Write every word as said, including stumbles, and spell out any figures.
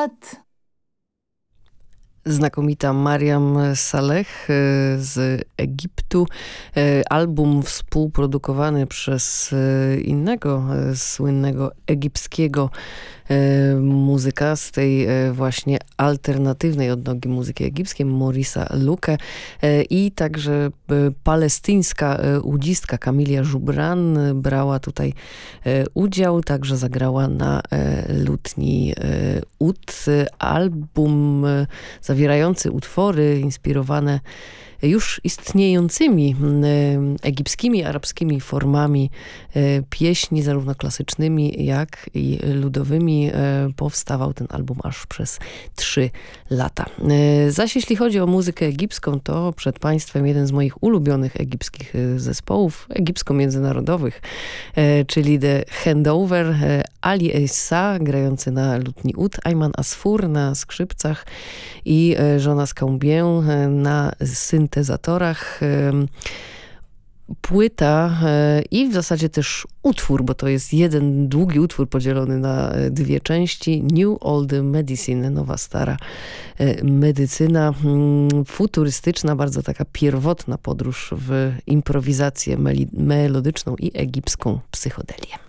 الحياة. Znakomita Mariam Saleh z Egiptu. Album współprodukowany przez innego słynnego egipskiego muzyka z tej właśnie alternatywnej odnogi muzyki egipskiej, Morisa Luke, i także palestyńska udzistka Kamilia Żubran brała tutaj udział, także zagrała na lutni ud. Album zawierający utwory inspirowane już istniejącymi egipskimi, arabskimi formami pieśni, zarówno klasycznymi, jak i ludowymi. Powstawał ten album aż przez trzy lata. Zaś jeśli chodzi o muzykę egipską, to przed państwem jeden z moich ulubionych egipskich zespołów, egipsko-międzynarodowych, czyli The Handover, Ali Essa grający na lutni ud, Ayman Asfur na skrzypcach i Jonas Cambien na syntezatorach. Płyta i w zasadzie też utwór, bo to jest jeden długi utwór podzielony na dwie części. New Old Medicine, nowa stara medycyna. Futurystyczna, bardzo taka pierwotna podróż w improwizację melodyczną i egipską psychodelię.